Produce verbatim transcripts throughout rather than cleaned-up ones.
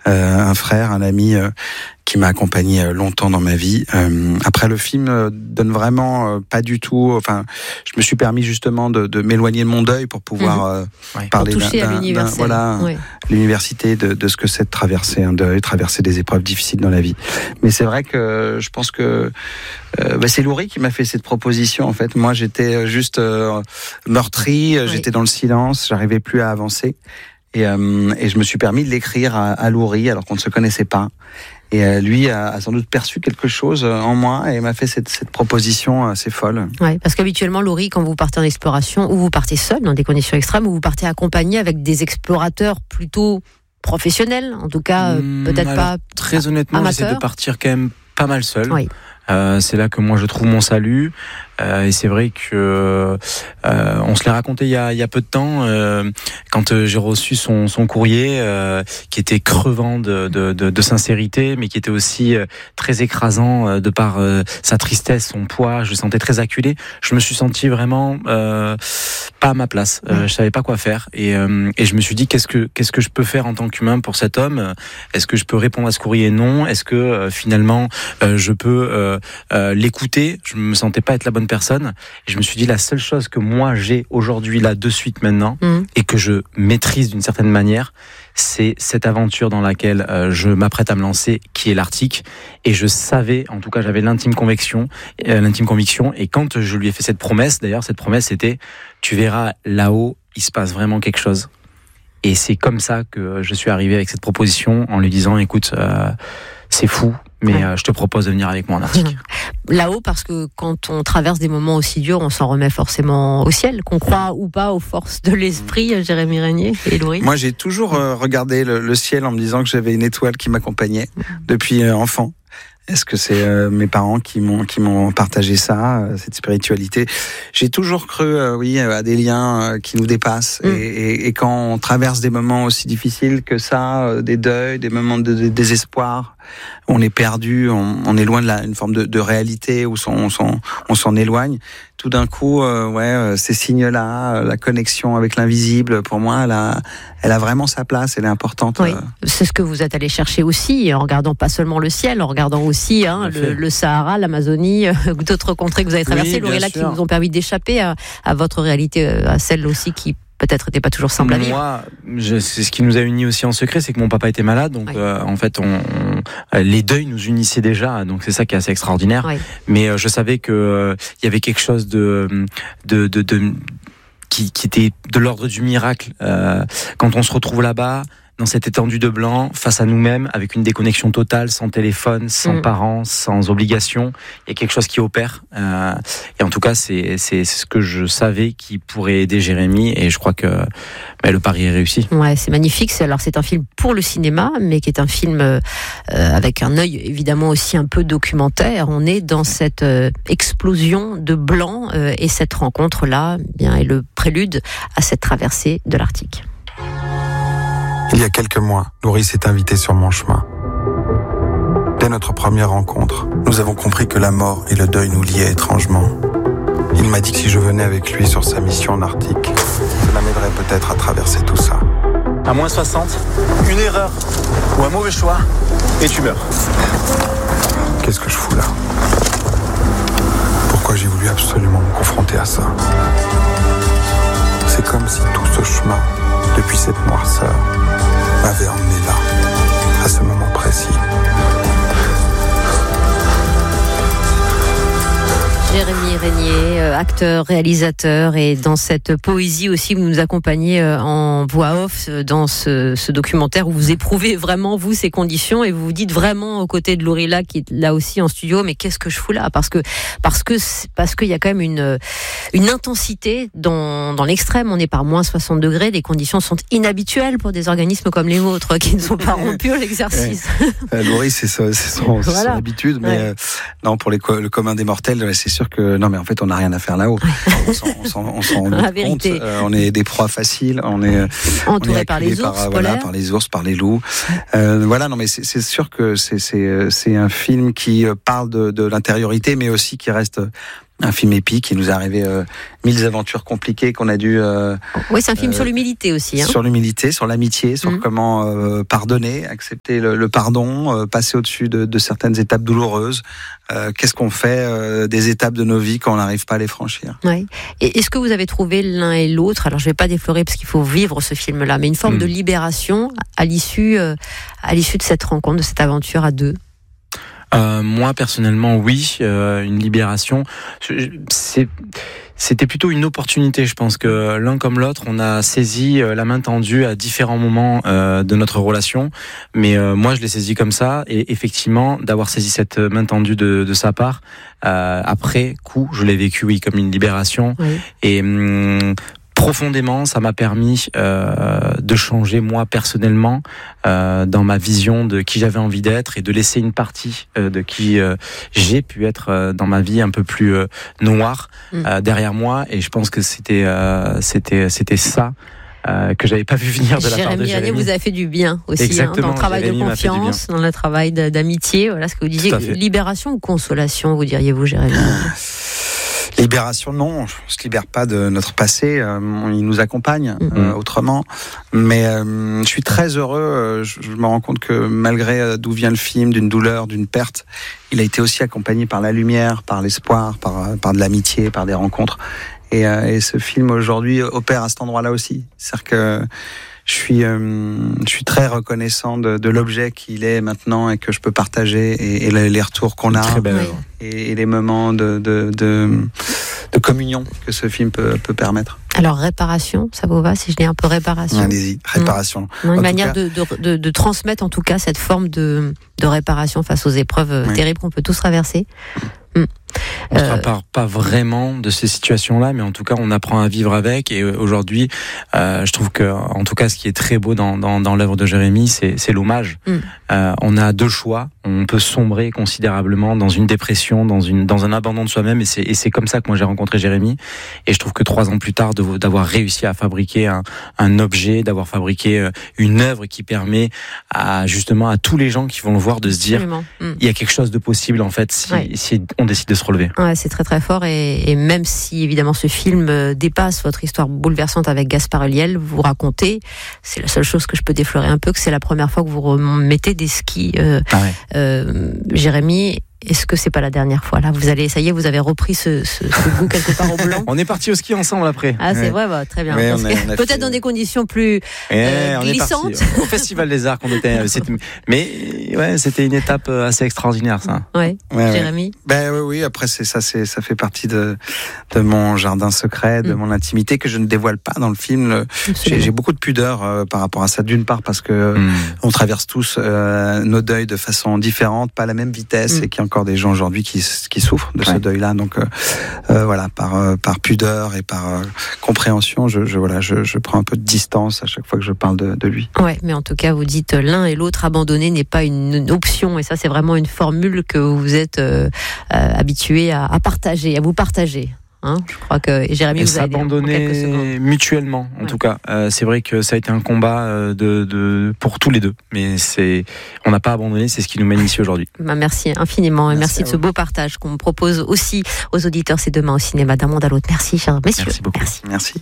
euh, un frère, un ami euh, qui m'a accompagné longtemps dans ma vie. Euh, après, le film euh, donne vraiment euh, pas du tout. Enfin, je me suis permis justement de, de m'éloigner de mon deuil pour pouvoir euh, ouais. parler pour toucher d'un, à l'universel. d'un, voilà, ouais. l'université de, de ce que c'est de traverser un deuil, traverser des épreuves difficiles dans la vie. Mais c'est vrai que je pense que euh, bah, c'est Laurie qui m'a fait cette proposition. En fait, moi, j'étais juste euh, meurtri, oui. J'étais dans le silence, j'arrivais plus à avancer. Et, euh, et je me suis permis de l'écrire à, à Laurie alors qu'on ne se connaissait pas. Et euh, lui a, a sans doute perçu quelque chose en moi et m'a fait cette, cette proposition assez folle. Ouais, parce qu'habituellement, Laurie, quand vous partez en exploration, ou vous partez seul dans des conditions extrêmes, ou vous partez accompagné avec des explorateurs plutôt professionnels, en tout cas mmh, peut-être alors, pas très honnêtement, amateurs. J'essaie de partir quand même pas mal seul. Oui. Euh, c'est là que moi je trouve mon salut. Euh, et c'est vrai que euh, on se l'est raconté il y a, il y a peu de temps euh, quand euh, j'ai reçu son, son courrier euh, qui était crevant de, de, de, de sincérité, mais qui était aussi euh, très écrasant euh, de par euh, sa tristesse, son poids. Je le sentais très acculé. Je me suis senti vraiment euh, pas à ma place. Euh, je savais pas quoi faire et, euh, et je me suis dit qu'est-ce que qu'est-ce que je peux faire en tant qu'humain pour cet homme. Est-ce que je peux répondre à ce courrier? Non. Est-ce que euh, finalement euh, je peux euh, euh, l'écouter? Je me sentais pas être la bonne personne. Et je me suis dit la seule chose que moi j'ai aujourd'hui là de suite maintenant mmh. et que je maîtrise d'une certaine manière, c'est cette aventure dans laquelle euh, je m'apprête à me lancer, qui est l'Arctique. Et je savais, en tout cas j'avais l'intime conviction, euh, l'intime conviction. Et quand je lui ai fait cette promesse, d'ailleurs cette promesse c'était, tu verras là-haut, il se passe vraiment quelque chose. Et c'est comme ça que je suis arrivé avec cette proposition en lui disant, écoute, euh, c'est fou, mais ouais. euh, je te propose de venir avec moi en Arctique. Là-haut, parce que quand on traverse des moments aussi durs, on s'en remet forcément au ciel, qu'on croit ou pas aux forces de l'esprit, Jérémy Régnier et Laurie. Moi, j'ai toujours euh, regardé le, le ciel en me disant que j'avais une étoile qui m'accompagnait depuis euh, enfant. Est-ce que c'est euh, mes parents qui m'ont qui m'ont partagé ça, euh, cette spiritualité? J'ai toujours cru, euh, oui, à des liens euh, qui nous dépassent. Mm. Et, et, et quand on traverse des moments aussi difficiles que ça, euh, des deuils, des moments de, de désespoir, on est perdu, on, on est loin de la, une forme de, de réalité où son, on, s'en, on s'en éloigne. Tout d'un coup, euh, ouais, ces signes-là, la connexion avec l'invisible, pour moi, elle a, elle a vraiment sa place, elle est importante. Oui, c'est ce que vous êtes allé chercher aussi, en regardant pas seulement le ciel, en regardant aussi hein, le, le Sahara, l'Amazonie, d'autres contrées que vous avez traversées, oui, Laurie, qui vous ont permis d'échapper à, à votre réalité, à celle aussi qui peut-être n'était pas toujours simple à vivre. Moi, je, c'est ce qui nous a unis aussi en secret, c'est que mon papa était malade, donc oui. euh, en fait, on, on, les deuils nous unissaient déjà, donc c'est ça qui est assez extraordinaire. Oui. Mais euh, je savais que euh, il y avait quelque chose de, de, de, de qui, qui était de l'ordre du miracle euh, quand on se retrouve là-bas. Dans cette étendue de blanc, face à nous-mêmes, avec une déconnexion totale, sans téléphone, sans mmh. parents, sans obligation, il y a quelque chose qui opère. Euh, et en tout cas, c'est, c'est, c'est ce que je savais qui pourrait aider Jérémy, et je crois que bah, le pari est réussi. Ouais, c'est magnifique. C'est, alors, c'est un film pour le cinéma, mais qui est un film euh, avec un œil évidemment aussi un peu documentaire. On est dans cette euh, explosion de blanc, euh, et cette rencontre-là, bien, est le prélude à cette traversée de l'Arctique. Il y a quelques mois, Laurie s'est invitée sur mon chemin. Dès notre première rencontre, nous avons compris que la mort et le deuil nous liaient étrangement. Il m'a dit que si je venais avec lui sur sa mission en Arctique, cela m'aiderait peut-être à traverser tout ça. À moins soixante, une erreur ou un mauvais choix, et tu meurs. Qu'est-ce que je fous là? Pourquoi j'ai voulu absolument me confronter à ça? C'est comme si tout ce chemin, depuis cette noirceur, m'avait emmené là, à ce moment précis. Jérémy Régnier, acteur, réalisateur, et dans cette poésie aussi, vous nous accompagnez en voix off dans ce, ce documentaire où vous éprouvez vraiment, vous, ces conditions, et vous vous dites vraiment aux côtés de Laurie là, qui est là aussi en studio, mais qu'est-ce que je fous là? Parce que, parce que, parce qu'il y a quand même une, une intensité dans, dans l'extrême. On est par moins soixante degrés, les conditions sont inhabituelles pour des organismes comme les vôtres, qui ne sont pas rompus à l'exercice. Ouais. Laurie, c'est, ça, c'est, son, voilà. c'est son habitude, mais ouais. euh, non, pour les, le commun des mortels, c'est sûr que non, mais en fait on n'a rien à faire là-haut. On s'en, on s'en, on s'en rend compte. Euh, on est des proies faciles. On est entouré on est par les ours par, polaires, voilà, par les ours, par les loups. Euh, voilà, non, mais c'est, c'est sûr que c'est, c'est, c'est un film qui parle de, de l'intériorité, mais aussi qui reste un film épique. Il nous est arrivé euh, mille aventures compliquées qu'on a dû... Euh, oui, c'est un film euh, sur l'humilité aussi. Hein. Sur l'humilité, sur l'amitié, sur mmh. comment euh, pardonner, accepter le, le pardon, euh, passer au-dessus de, de certaines étapes douloureuses. Euh, qu'est-ce qu'on fait euh, des étapes de nos vies quand on n'arrive pas à les franchir. Oui. Et est-ce que vous avez trouvé l'un et l'autre, alors je ne vais pas déflorer parce qu'il faut vivre ce film-là, mais une forme mmh. de libération à l'issue, euh, à l'issue de cette rencontre, de cette aventure à deux? Euh, moi personnellement oui, euh, une libération. C'est, c'était plutôt une opportunité. Je pense que l'un comme l'autre, on a saisi la main tendue à différents moments euh, de notre relation. Mais euh, moi, je l'ai saisi comme ça, et effectivement, d'avoir saisi cette main tendue de, de sa part, euh, après coup, je l'ai vécu oui comme une libération. Oui. Et hum, profondément, ça m'a permis euh, de changer moi personnellement euh, dans ma vision de qui j'avais envie d'être, et de laisser une partie euh, de qui euh, j'ai pu être euh, dans ma vie un peu plus euh, noire mmh. euh, derrière moi. Et je pense que c'était euh, c'était c'était ça. Euh, que j'avais pas vu venir de la Jérémy part de Jérémy. Jérémy vous a fait du bien aussi, hein, dans le travail Jérémy de confiance, dans le travail d'amitié. Voilà ce que vous disiez. Libération ou consolation, vous diriez-vous, Jérémy? Libération, non, on se libère pas de notre passé, euh, il nous accompagne mmh. euh, autrement. Mais euh, je suis très heureux, euh, je, je me rends compte que malgré euh, d'où vient le film, d'une douleur, d'une perte, il a été aussi accompagné par la lumière, par l'espoir, par, par de l'amitié, par des rencontres. Et, euh, et ce film aujourd'hui opère à cet endroit-là aussi. C'est-à-dire que je suis, euh, je suis très reconnaissant de, de l'objet qu'il est maintenant et que je peux partager, et, et les, les retours qu'on a, très belle œuvre. Et, et les moments de, de, de, de communion que ce film peut, peut permettre. Alors, réparation, ça vous va si je dis un peu réparation? Allez-y, réparation. Mmh. Une en manière cas... de, de, de, de transmettre en tout cas cette forme de, de réparation face aux épreuves oui. terribles qu'on peut tous traverser. Mmh. On ne se répare pas vraiment de ces situations-là, mais en tout cas, on apprend à vivre avec. Et aujourd'hui, euh, je trouve que, en tout cas, ce qui est très beau dans, dans, dans l'œuvre de Jérémy, c'est, c'est l'hommage. Mm. Euh, on a deux choix. On peut sombrer considérablement dans une dépression, dans une, dans un abandon de soi-même. Et c'est, et c'est comme ça que moi j'ai rencontré Jérémy. Et je trouve que trois ans plus tard, de, d'avoir réussi à fabriquer un, un objet, d'avoir fabriqué une œuvre qui permet à justement à tous les gens qui vont le voir de se dire, mm. il y a quelque chose de possible en fait si, ouais. si on décide de se relever. Ouais, c'est très très fort, et, et même si évidemment ce film dépasse votre histoire bouleversante avec Gaspard Ulliel, vous racontez, c'est la seule chose que je peux déflorer un peu, que c'est la première fois que vous remettez des skis, euh, ah ouais. euh, Jérémy. Est-ce que c'est pas la dernière fois là? Vous allez, ça y est, vous avez repris ce, ce, ce goût quelque part au blanc. On est parti au ski ensemble après. Ah, c'est ouais. vrai, bah, très bien. Ouais, on a, on a peut-être fait... dans des conditions plus euh, on glissantes. Est parti au Festival des Arts qu'on était. C'était, mais ouais, c'était une étape assez extraordinaire, ça. Ouais. ouais Jérémy. Ouais. Ben oui, oui. Après, c'est ça, c'est ça fait partie de de mon jardin secret, de mm. mon intimité que je ne dévoile pas dans le film. J'ai, j'ai beaucoup de pudeur euh, par rapport à ça. D'une part parce que mm. on traverse tous euh, nos deuils de façon différente, pas à la même vitesse, mm. et qui encore des gens aujourd'hui qui, qui souffrent de ouais. ce deuil-là. Donc euh, euh, voilà, par, euh, par pudeur et par euh, compréhension, je, je, voilà, je, je prends un peu de distance à chaque fois que je parle de, de lui. Ouais, mais en tout cas, vous dites l'un et l'autre, abandonner n'est pas une, une option, et ça, c'est vraiment une formule que vous êtes euh, euh, habitué à, à partager, à vous partager. Hein, je crois que Jérémy vous a aidé s'abandonner mutuellement, en ouais. tout cas. Euh, c'est vrai que ça a été un combat euh, de, de pour tous les deux, mais c'est on n'a pas abandonné, c'est ce qui nous mène ici aujourd'hui. Bah merci infiniment, merci, merci de ce beau partage qu'on propose aussi aux auditeurs. C'est demain au cinéma d'un monde à l'autre. Merci, chers messieurs. Merci beaucoup. Merci. merci.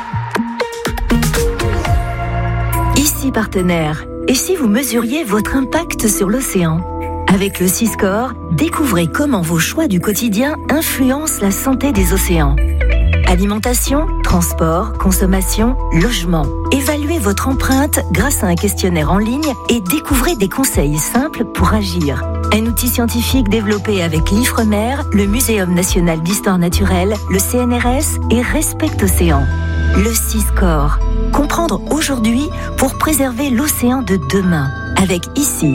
Ici partenaire. Et si vous mesuriez votre impact sur l'océan? Avec le Siscore, découvrez comment vos choix du quotidien influencent la santé des océans. Alimentation, transport, consommation, logement. Évaluez votre empreinte grâce à un questionnaire en ligne et découvrez des conseils simples pour agir. Un outil scientifique développé avec l'Ifremer, le Muséum national d'histoire naturelle, le C N R S et Respect Océan. Le Siscore. Comprendre aujourd'hui pour préserver l'océan de demain. Avec ici.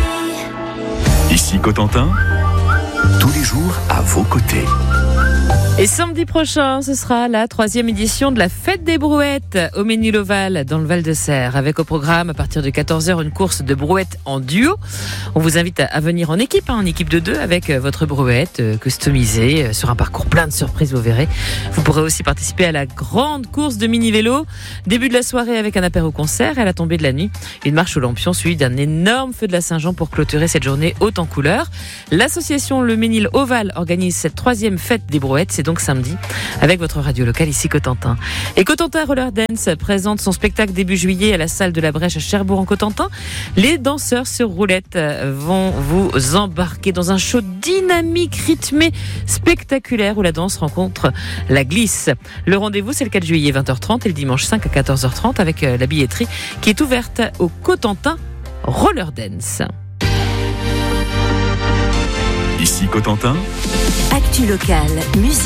Ici Cotentin, tous les jours à vos côtés. Et samedi prochain, ce sera la troisième édition de la Fête des Brouettes au Ménil-Oval dans le Val-de-Serre. Avec au programme, à partir de quatorze heures, une course de brouettes en duo. On vous invite à venir en équipe, hein, en équipe de deux, avec votre brouette euh, customisée euh, sur un parcours plein de surprises, vous verrez. Vous pourrez aussi participer à la grande course de mini-vélo. Début de la soirée avec un apéro-concert et à la tombée de la nuit, une marche au lampion suivie d'un énorme feu de la Saint-Jean pour clôturer cette journée haute en couleurs. L'association Le Ménil-Oval organise cette troisième Fête des Brouettes. C'est donc samedi avec votre radio locale ici Cotentin. Et Cotentin Roller Dance présente son spectacle début juillet à la salle de la Brèche à Cherbourg en Cotentin. Les danseurs sur roulette vont vous embarquer dans un show dynamique, rythmé, spectaculaire où la danse rencontre la glisse. Le rendez-vous, c'est le quatre juillet vingt heures trente et le dimanche cinq à quatorze heures trente avec la billetterie qui est ouverte au Cotentin Roller Dance. Ici Cotentin. Actu locale, musique.